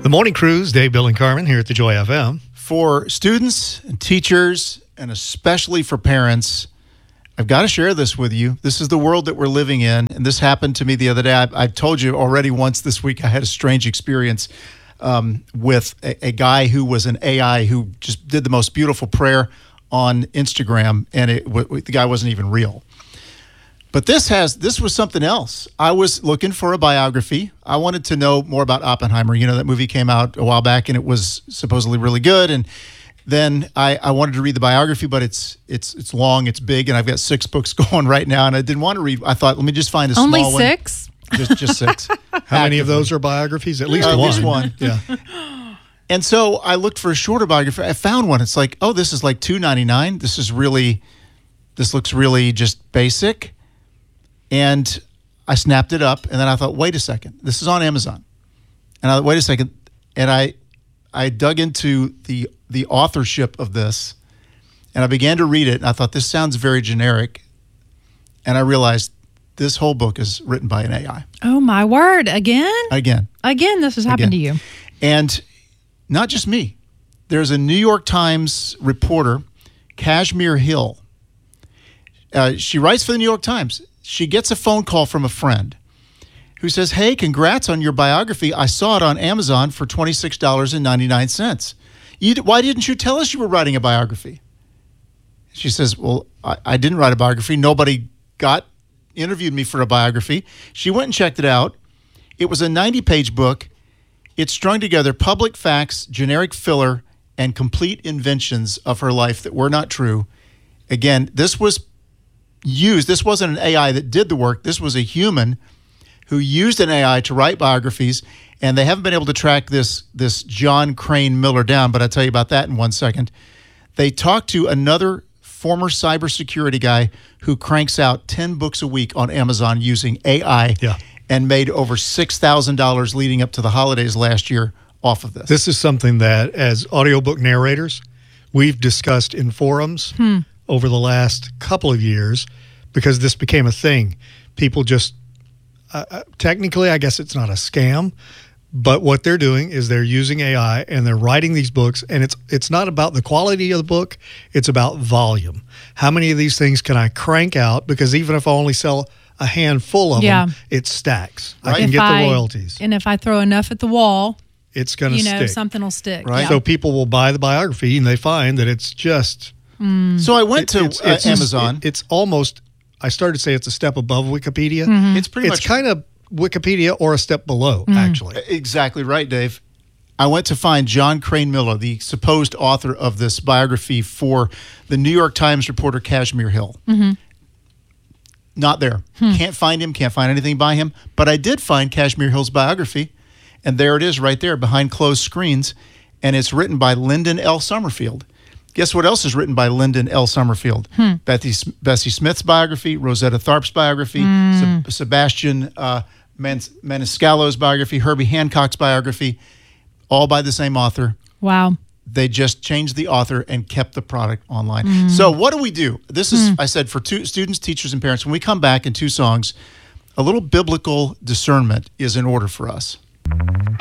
The Morning Cruise, Dave, Bill, and Carmen here at the Joy FM. For students and teachers, and especially for parents, I've got to share this with you. This is the world that we're living in, and this happened to me the other day. I told you already once this week I had a strange experience with a guy who was an AI who just did the most beautiful prayer on Instagram, and the guy wasn't even real. But this was something else. I was looking for a biography. I wanted to know more about Oppenheimer. You know, that movie came out a while back, and it was supposedly really good. And then I wanted to read the biography, but it's long, it's big, and I've got 6 books going right now, and I didn't want to read. I thought, let me just find a small one. Only 6? Just 6. How many of those are biographies? At least one. At least one. Yeah. And so I looked for a shorter biography. I found one. It's like, oh, this is like $2.99. This looks really just basic. And I snapped it up, and then I thought, wait a second. This is on Amazon. And I thought, wait a second. And I dug into the authorship of this, and I began to read it, and I thought, this sounds very generic. And I realized this whole book is written by an AI. Oh, my word. Again, this has happened to you. And not just me. There's a New York Times reporter, Kashmir Hill. She writes for the New York Times. She gets a phone call from a friend who says, hey, congrats on your biography. I saw it on Amazon for $26.99. Why didn't you tell us you were writing a biography? She says, well, I didn't write a biography. Nobody interviewed me for a biography. She went and checked it out. It was a 90-page book. It strung together public facts, generic filler, and complete inventions of her life that were not true. Again, this wasn't an AI that did the work. This was a human who used an AI to write biographies, and they haven't been able to track this John Crane Miller down, but I'll tell you about that in 1 second. They talked to another former cybersecurity guy who cranks out 10 books a week on Amazon using AI and made over $6,000 leading up to the holidays last year off of this. This is something that, as audiobook narrators, we've discussed in forums over the last couple of years because this became a thing. People just, technically, I guess it's not a scam, but what they're doing is they're using AI and they're writing these books, and it's not about the quality of the book, it's about volume. How many of these things can I crank out? Because even if I only sell a handful of them, it stacks. Right. I can get the royalties. And if I throw enough at the wall, it's going to stick. Something will stick. Right. So people will buy the biography and they find that it's just... So I went to Amazon. It's almost, I started to say it's a step above Wikipedia. Mm-hmm. It's pretty much... It's kind of Wikipedia or a step below, actually. Exactly right, Dave. I went to find John Crane Miller, the supposed author of this biography for the New York Times reporter Kashmir Hill. Mm-hmm. Not there. Can't find him, can't find anything by him. But I did find Kashmir Hill's biography, and there it is right there behind closed screens, and it's written by Lyndon L. Summerfield. Guess what else is written by Lyndon L. Summerfield? Bessie Smith's biography, Rosetta Tharpe's biography, Sebastian Maniscalco's biography, Herbie Hancock's biography, all by the same author. Wow. They just changed the author and kept the product online. So what do we do? This is, I said, for students, teachers, and parents. When we come back in 2 songs, a little biblical discernment is in order for us.